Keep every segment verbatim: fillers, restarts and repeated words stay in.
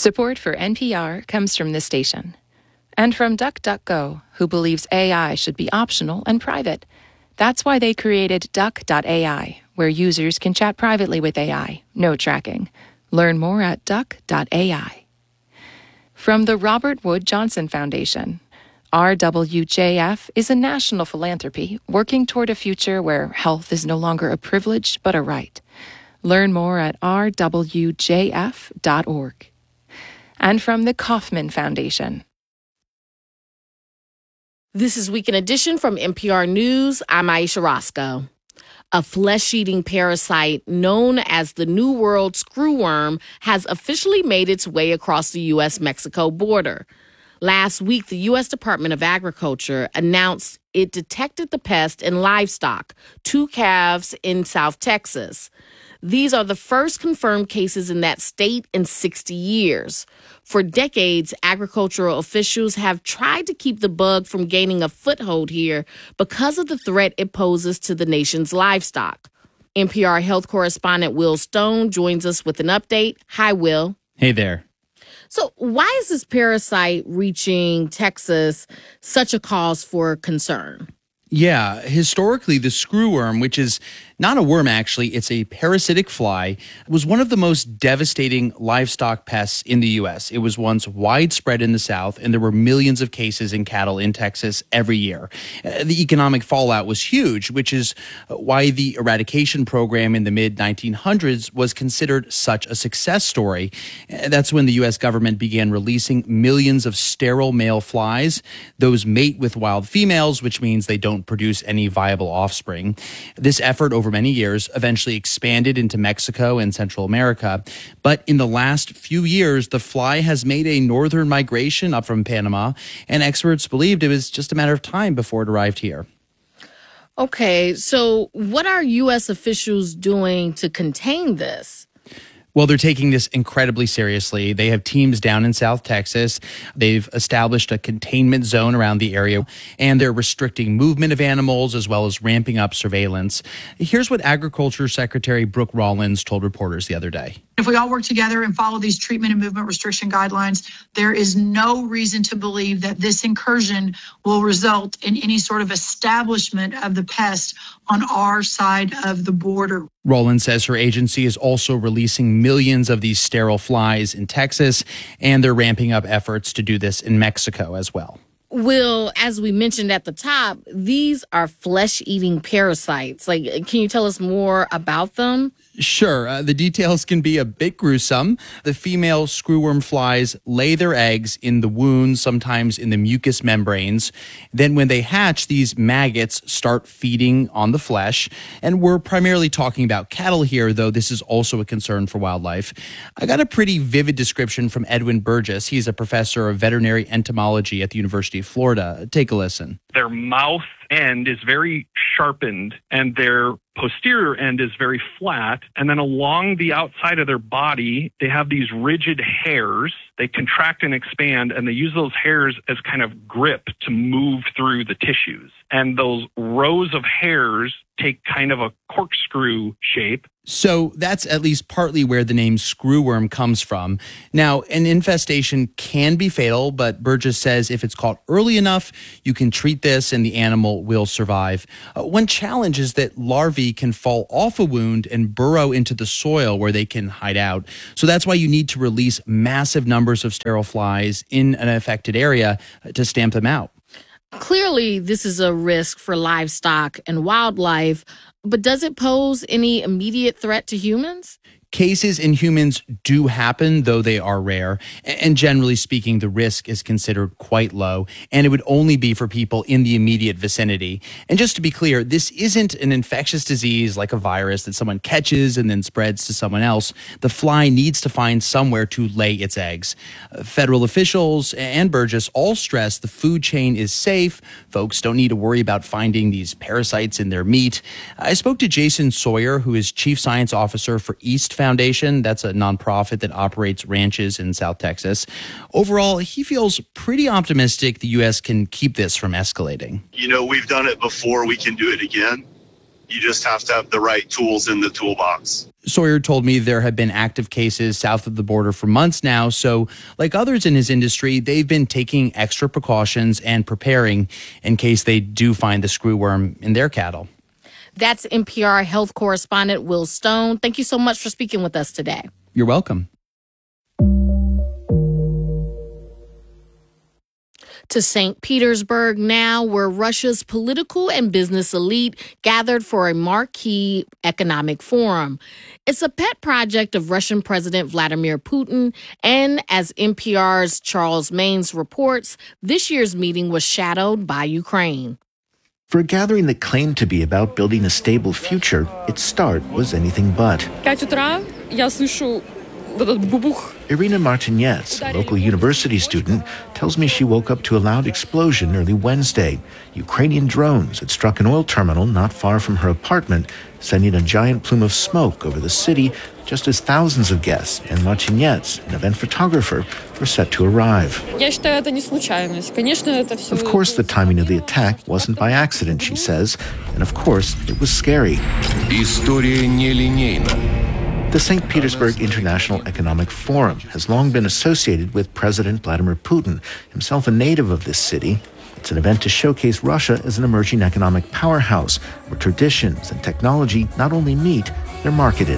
Support for N P R comes from this station. And from DuckDuckGo, who believes A I should be optional and private. That's why they created Duck dot A I, where users can chat privately with A I, no tracking. Learn more at Duck dot A I. From the Robert Wood Johnson Foundation, R W J F is a national philanthropy working toward a future where health is no longer a privilege but a right. Learn more at R W J F dot org. And from the Kauffman Foundation. This is Weekend Edition from N P R News. I'm Aisha Roscoe. A flesh-eating parasite known as the New World screwworm has officially made its way across the U S Mexico border. Last week, the U S Department of Agriculture announced it detected the pest in livestock, two calves in South Texas. These are the first confirmed cases in that state in sixty years. For decades, agricultural officials have tried to keep the bug from gaining a foothold here because of the threat it poses to the nation's livestock. N P R health correspondent Will Stone joins us with an update. Hi, Will. Hey there. So why is this parasite reaching Texas such a cause for concern? Yeah, historically, the screwworm, which is not a worm, actually, it's a parasitic fly, was one of the most devastating livestock pests in the U S. It was once widespread in the South, and there were millions of cases in cattle in Texas every year. Uh, the economic fallout was huge, which is why the eradication program in the mid nineteen hundreds was considered such a success story. Uh, that's when the U S government began releasing millions of sterile male flies. Those mate with wild females, which means they don't produce any viable offspring. This effort over many years eventually expanded into Mexico and Central America. But in the last few years, the fly has made a northern migration up from Panama, and experts believed it was just a matter of time before it arrived here. Okay, so what are U S officials doing to contain this? Well, they're taking this incredibly seriously. They have teams down in South Texas. They've established a containment zone around the area, and they're restricting movement of animals as well as ramping up surveillance. Here's what Agriculture Secretary Brooke Rollins told reporters the other day. If we all work together and follow these treatment and movement restriction guidelines, there is no reason to believe that this incursion will result in any sort of establishment of the pest on our side of the border. Rollins says her agency is also releasing millions of these sterile flies in Texas, and they're ramping up efforts to do this in Mexico as well. Will, as we mentioned at the top, these are flesh-eating parasites. Like, can you tell us more about them? Sure. Uh, the details can be a bit gruesome. The female screwworm flies lay their eggs in the wounds, sometimes in the mucous membranes. Then when they hatch, these maggots start feeding on the flesh. And we're primarily talking about cattle here, though this is also a concern for wildlife. I got a pretty vivid description from Edwin Burgess. He's a professor of veterinary entomology at the University of Florida. Take a listen. Their mouth end is very sharpened, and their posterior end is very flat. And then along the outside of their body, they have these rigid hairs. They contract and expand, and they use those hairs as kind of grip to move through the tissues. And those rows of hairs take kind of a corkscrew shape. So that's at least partly where the name screwworm comes from. Now, an infestation can be fatal, but Burgess says if it's caught early enough, you can treat this and the animal will survive. Uh, one challenge is that larvae can fall off a wound and burrow into the soil where they can hide out. So that's why you need to release massive numbers of sterile flies in an affected area to stamp them out. Clearly, this is a risk for livestock and wildlife, but does it pose any immediate threat to humans? Cases in humans do happen, though they are rare. And generally speaking, the risk is considered quite low, and it would only be for people in the immediate vicinity. And just to be clear, this isn't an infectious disease like a virus that someone catches and then spreads to someone else. The fly needs to find somewhere to lay its eggs. Uh, federal officials and Burgess all stress the food chain is safe. Folks don't need to worry about finding these parasites in their meat. I spoke to Jason Sawyer, who is Chief Science Officer for East Foundation. That's a nonprofit that operates ranches in South Texas. Overall, he feels pretty optimistic the U S can keep this from escalating. You know, we've done it before. We can do it again. You just have to have the right tools in the toolbox. Sawyer told me there have been active cases south of the border for months now. So like others in his industry, they've been taking extra precautions and preparing in case they do find the screwworm in their cattle. That's N P R health correspondent Will Stone. Thank you so much for speaking with us today. You're welcome. To Saint Petersburg now, where Russia's political and business elite gathered for a marquee economic forum. It's a pet project of Russian President Vladimir Putin, and as N P R's Charles Maynes reports, this year's meeting was shadowed by Ukraine. For a gathering that claimed to be about building a stable future, its start was anything but. Irina Martinets, a local university student, tells me she woke up to a loud explosion early Wednesday. Ukrainian drones had struck an oil terminal not far from her apartment, sending a giant plume of smoke over the city just as thousands of guests and Martinets, an event photographer, were set to arrive. Of course, the timing of the attack wasn't by accident, she says, and of course, it was scary. История нелинейна. The Saint Petersburg International Economic Forum has long been associated with President Vladimir Putin, himself a native of this city. It's an event to showcase Russia as an emerging economic powerhouse, where traditions and technology not only meet, they're marketed.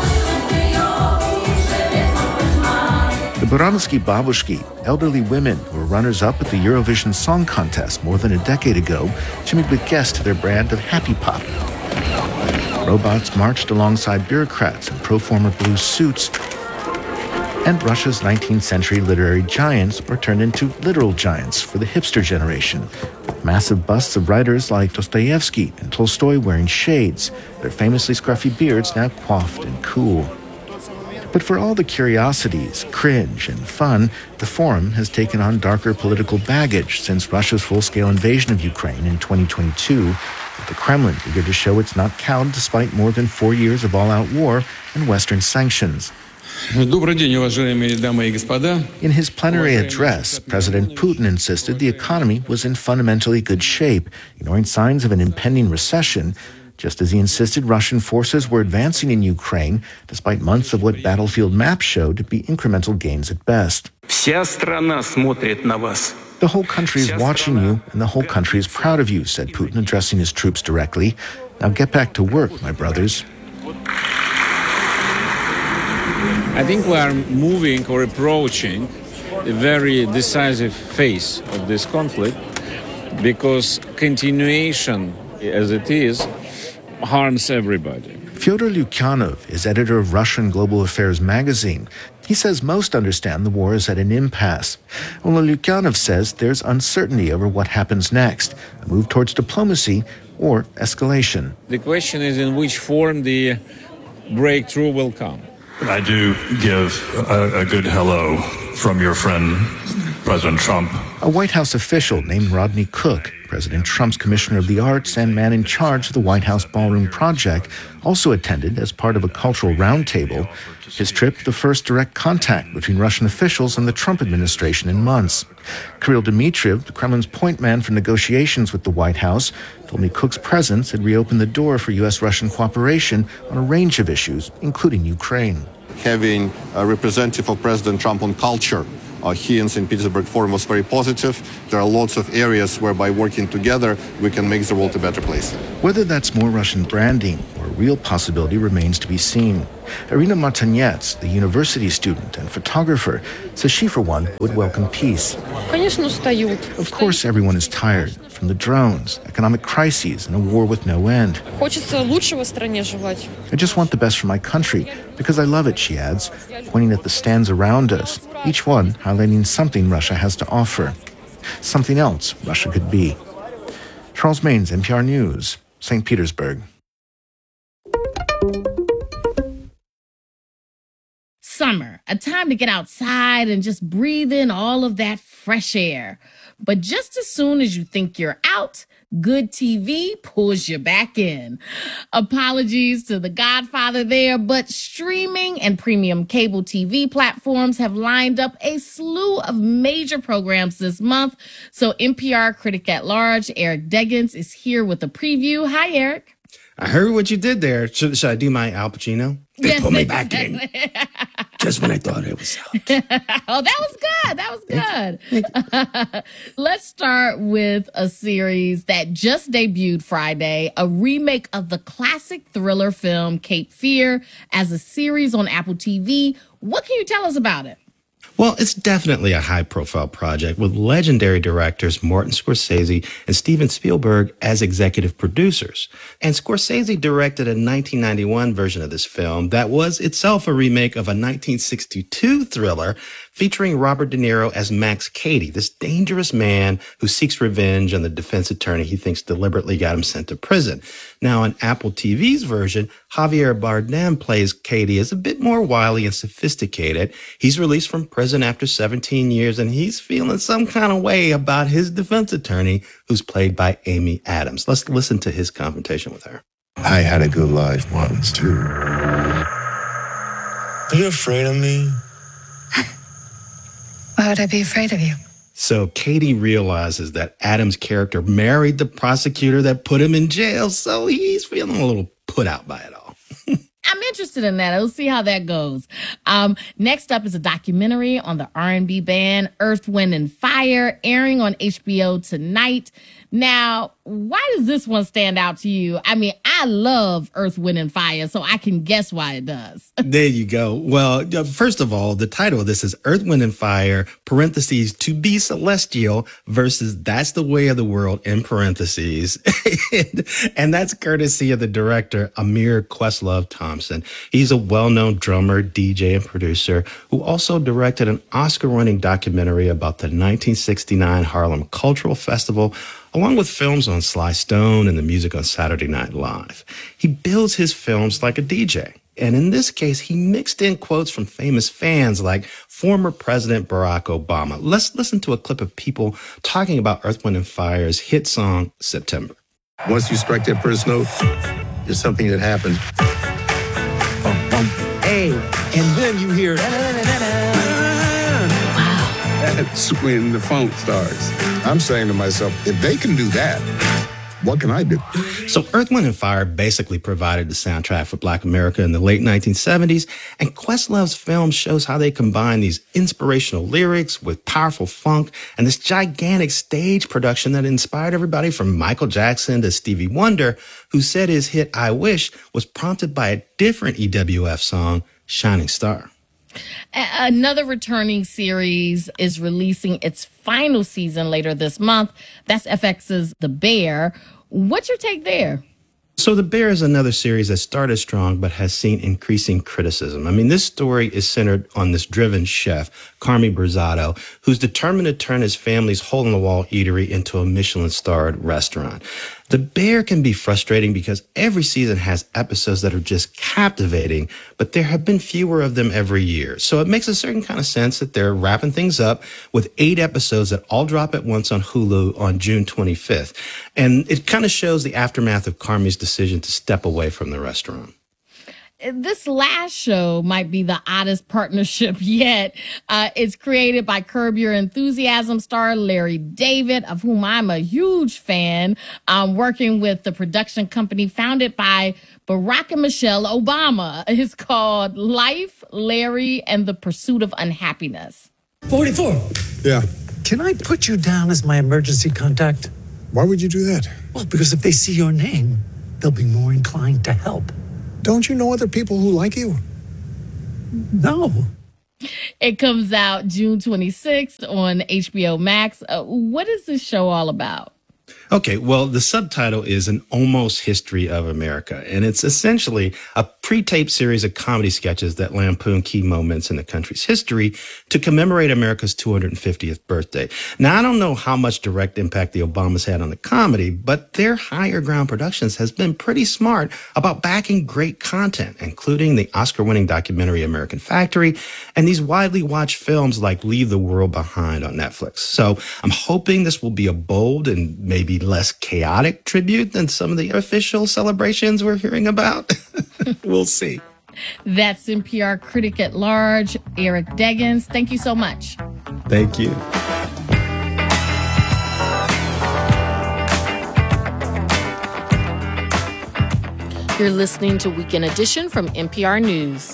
The Buransky Babushki, elderly women who were runners-up at the Eurovision Song Contest more than a decade ago, jimmied with guests to their brand of happy pop. Robots marched alongside bureaucrats in pro-forma blue suits, and Russia's nineteenth century literary giants were turned into literal giants for the hipster generation, with massive busts of writers like Dostoevsky and Tolstoy wearing shades, their famously scruffy beards now coiffed and cool. But for all the curiosities, cringe, and fun, the forum has taken on darker political baggage since Russia's full-scale invasion of Ukraine in twenty twenty-two, with the Kremlin eager to show it's not cowed despite more than four years of all-out war and Western sanctions. In his plenary address, President Putin insisted the economy was in fundamentally good shape, ignoring signs of an impending recession, just as he insisted Russian forces were advancing in Ukraine, despite months of what battlefield maps showed to be incremental gains at best. The whole country is watching you, and the whole country is proud of you, said Putin, addressing his troops directly. Now get back to work, my brothers. I think we are moving or approaching a very decisive phase of this conflict, because continuation, as it is, harms everybody. Fyodor Lukyanov is editor of Russian Global Affairs magazine. He says most understand the war is at an impasse. Although Lukyanov says there's uncertainty over what happens next, a move towards diplomacy or escalation. The question is in which form the breakthrough will come. I do give a, a good hello from your friend, President Trump. A White House official named Rodney Cook, President Trump's Commissioner of the Arts and man in charge of the White House Ballroom Project, also attended as part of a cultural roundtable. His trip, the first direct contact between Russian officials and the Trump administration in months. Kirill Dmitriev, the Kremlin's point man for negotiations with the White House, told me Cook's presence had reopened the door for U S-Russian cooperation on a range of issues, including Ukraine. Having a representative of President Trump on culture Uh, here in Saint Petersburg Forum was very positive. There are lots of areas where by working together, we can make the world a better place. Whether that's more Russian branding or a real possibility remains to be seen. Irina Martinets, the university student and photographer, says she, for one, would welcome peace. Of course, everyone is tired, from the drones, economic crises, and a war with no end. I just want the best for my country, because I love it, she adds, pointing at the stands around us, each one highlighting something Russia has to offer. Something else Russia could be. Charles Maynes, N P R News, Saint Petersburg. Summer, a time to get outside and just breathe in all of that fresh air. But just as soon as you think you're out, good T V pulls you back in. Apologies to The Godfather there, but streaming and premium cable T V platforms have lined up a slew of major programs this month. So N P R critic at large, Eric Deggans, is here with a preview. Hi, Eric. I heard what you did there. Should, should I do my Al Pacino? They Yes, put me exactly. back in just when I thought it was out. Oh, that was good. That was good. Let's start with a series that just debuted Friday, a remake of the classic thriller film Cape Fear as a series on Apple T V. What can you tell us about it? Well, it's definitely a high-profile project with legendary directors Martin Scorsese and Steven Spielberg as executive producers. And Scorsese directed a nineteen ninety-one version of this film that was itself a remake of a nineteen sixty-two thriller featuring Robert De Niro as Max Cady, this dangerous man who seeks revenge on the defense attorney he thinks deliberately got him sent to prison. Now, on Apple T V's version, Javier Bardem plays Cady as a bit more wily and sophisticated. He's released from prison after seventeen years, and he's feeling some kind of way about his defense attorney, who's played by Amy Adams. Let's listen to his confrontation with her. I had a good life once, too. Are you afraid of me? Why would I be afraid of you? So Cady realizes that Adams' character married the prosecutor that put him in jail, so he's feeling a little put out by it all. I'm interested in that. We'll see how that goes. Um, next up is a documentary on the R and B band Earth, Wind and Fire, airing on H B O tonight. Now, why does this one stand out to you? I mean, I love Earth, Wind and Fire, so I can guess why it does. There you go. Well, first of all, the title of this is Earth, Wind and Fire, parentheses, To Be Celestial versus That's the Way of the World, in parentheses. and, and that's courtesy of the director, Amir Questlove Thompson. He's a well-known drummer, D J, and producer who also directed an Oscar-winning documentary about the nineteen sixty-nine Harlem Cultural Festival, along with films on Sly Stone and the music on Saturday Night Live. He builds his films like a D J. And in this case, he mixed in quotes from famous fans like former President Barack Obama. Let's listen to a clip of people talking about Earth, Wind and Fire's hit song, September. Once you strike that first note, there's something that happens. Bum, bum. Hey, and then you hear... That's when the funk starts. I'm saying to myself, if they can do that, what can I do? So Earth, Wind and Fire basically provided the soundtrack for Black America in the late nineteen seventies, and Questlove's film shows how they combine these inspirational lyrics with powerful funk and this gigantic stage production that inspired everybody from Michael Jackson to Stevie Wonder, who said his hit I Wish was prompted by a different E W F song, Shining Star. Another returning series is releasing its final season later this month. That's F X's The Bear. What's your take there? So The Bear is another series that started strong but has seen increasing criticism. I mean, this story is centered on this driven chef, Carmy Burzado, who's determined to turn his family's hole-in-the-wall eatery into a Michelin-starred restaurant. The Bear can be frustrating because every season has episodes that are just captivating, but there have been fewer of them every year. So it makes a certain kind of sense that they're wrapping things up with eight episodes that all drop at once on Hulu on June twenty-fifth. And it kind of shows the aftermath of Carmy's decision to step away from the restaurant. This last show might be the oddest partnership yet. Uh, it's created by Curb Your Enthusiasm star Larry David, of whom I'm a huge fan, um, working with the production company founded by Barack and Michelle Obama. It's called Life, Larry, and the Pursuit of Unhappiness. forty-four. Yeah. Can I put you down as my emergency contact? Why would you do that? Well, because if they see your name, they'll be more inclined to help. Don't you know other people who like you? No. It comes out June twenty-sixth on H B O Max. Uh, what is this show all about? Okay, well, the subtitle is An Almost History of America, and it's essentially a pre-taped series of comedy sketches that lampoon key moments in the country's history to commemorate America's two hundred fiftieth birthday. Now, I don't know how much direct impact the Obamas had on the comedy, but their Higher Ground Productions has been pretty smart about backing great content, including the Oscar-winning documentary American Factory and these widely watched films like Leave the World Behind on Netflix. So I'm hoping this will be a bold and maybe less chaotic tribute than some of the official celebrations we're hearing about. We'll see. That's N P R critic at large, Eric Deggans. Thank you so much. Thank you. You're listening to Weekend Edition from N P R News.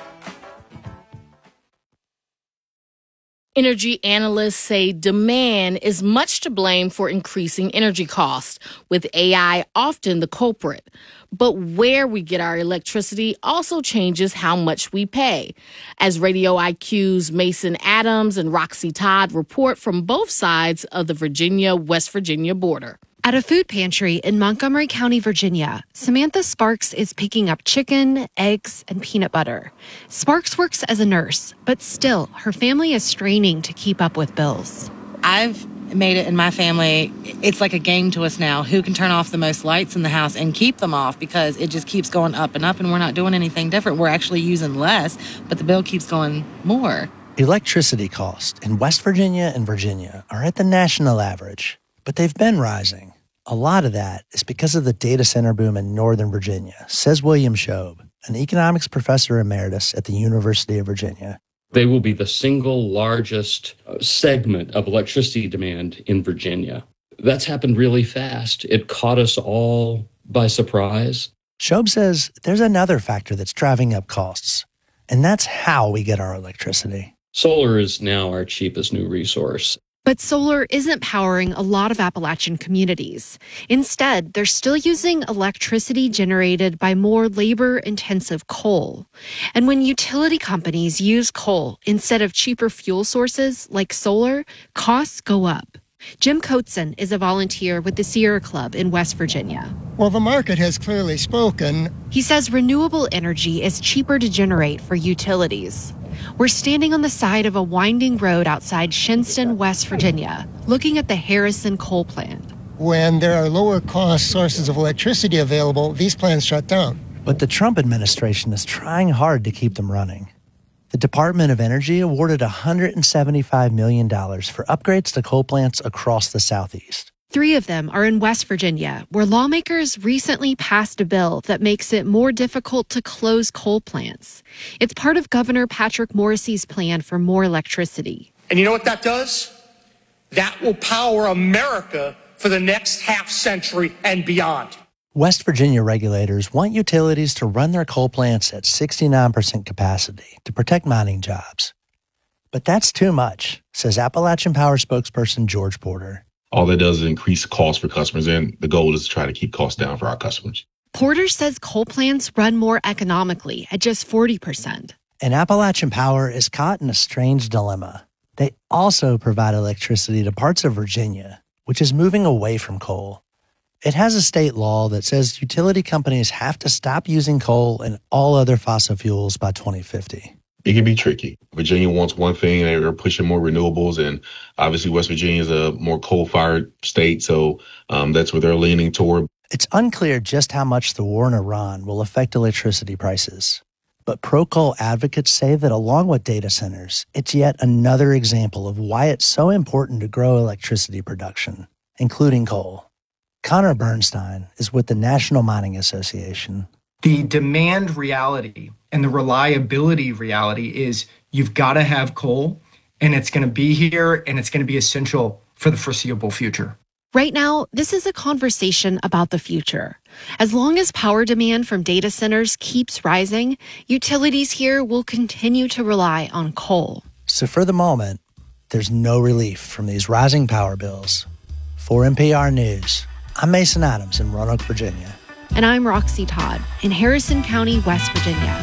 Energy analysts say demand is much to blame for increasing energy costs, with A I often the culprit. But where we get our electricity also changes how much we pay. As Radio I Q's Mason Adams and Roxy Todd report from both sides of the Virginia-West Virginia border. At a food pantry in Montgomery County, Virginia, Samantha Sparks is picking up chicken, eggs, and peanut butter. Sparks works as a nurse, but still, her family is straining to keep up with bills. I've made it in my family. It's like a game to us now. Who can turn off the most lights in the house and keep them off, because it just keeps going up and up, and we're not doing anything different. We're actually using less, but the bill keeps going more. Electricity costs in West Virginia and Virginia are at the national average, but they've been rising. A lot of that is because of the data center boom in Northern Virginia, says William Shobe, an economics professor emeritus at the University of Virginia. They will be the single largest segment of electricity demand in Virginia. That's happened really fast. It caught us all by surprise. Shobe says there's another factor that's driving up costs, and that's how we get our electricity. Solar is now our cheapest new resource. But solar isn't powering a lot of Appalachian communities. Instead, they're still using electricity generated by more labor-intensive coal. And when utility companies use coal instead of cheaper fuel sources like solar, costs go up. Jim Coatson is a volunteer with the Sierra Club in West Virginia. Well, the market has clearly spoken. He says renewable energy is cheaper to generate for utilities. We're standing on the side of a winding road outside Shinston, West Virginia, looking at the Harrison coal plant. When there are lower cost sources of electricity available, these plants shut down. But the Trump administration is trying hard to keep them running. The Department of Energy awarded one hundred seventy-five million dollars for upgrades to coal plants across the Southeast. Three of them are in West Virginia, where lawmakers recently passed a bill that makes it more difficult to close coal plants. It's part of Governor Patrick Morrisey's plan for more electricity. And you know what that does? That will power America for the next half century and beyond. West Virginia regulators want utilities to run their coal plants at sixty-nine percent capacity to protect mining jobs. But that's too much, says Appalachian Power spokesperson George Porter. All that does is increase costs for customers, and the goal is to try to keep costs down for our customers. Porter says coal plants run more economically at just forty percent. And Appalachian Power is caught in a strange dilemma. They also provide electricity to parts of Virginia, which is moving away from coal. It has a state law that says utility companies have to stop using coal and all other fossil fuels by twenty fifty. It can be tricky. Virginia wants one thing, they're pushing more renewables, and obviously West Virginia is a more coal-fired state, so um, that's what they're leaning toward. It's unclear just how much the war in Iran will affect electricity prices. But pro-coal advocates say that along with data centers, it's yet another example of why it's so important to grow electricity production, including coal. Connor Bernstein is with the National Mining Association. The demand reality and the reliability reality is you've got to have coal, and it's going to be here, and it's going to be essential for the foreseeable future. Right now, this is a conversation about the future. As long as power demand from data centers keeps rising, utilities here will continue to rely on coal. So for the moment, there's no relief from these rising power bills. For N P R News, I'm Mason Adams in Roanoke, Virginia. And I'm Roxy Todd in Harrison County, West Virginia.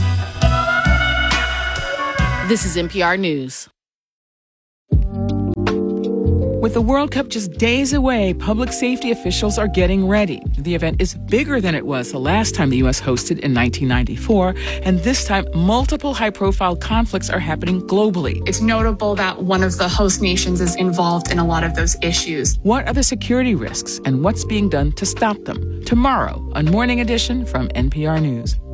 This is N P R News. With the World Cup just days away, public safety officials are getting ready. The event is bigger than it was the last time the U S hosted in nineteen ninety-four, and this time multiple high-profile conflicts are happening globally. It's notable that one of the host nations is involved in a lot of those issues. What are the security risks, and what's being done to stop them? Tomorrow, on Morning Edition from N P R News.